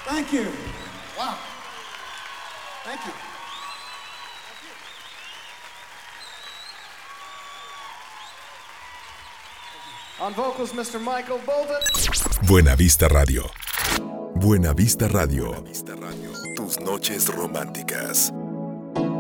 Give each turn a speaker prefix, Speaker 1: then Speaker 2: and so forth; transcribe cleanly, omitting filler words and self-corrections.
Speaker 1: Thank you. Wow. Thank you.
Speaker 2: On vocals, Mr. Michael Bolton.
Speaker 3: Buena Vista Radio. Buena Vista Radio. Tus noches románticas.